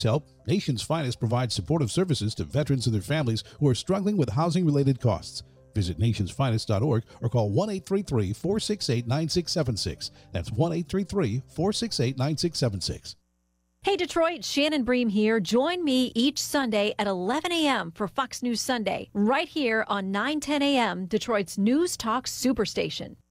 Help, Nation's Finest provides supportive services to veterans and their families who are struggling with housing-related costs. Visit nationsfinest.org or call 1-833-468-9676. That's 1-833-468-9676. Hey Detroit, Shannon Bream here. Join me each Sunday at 11 a.m. for Fox News Sunday, right here on 910 a.m., Detroit's News Talk Superstation.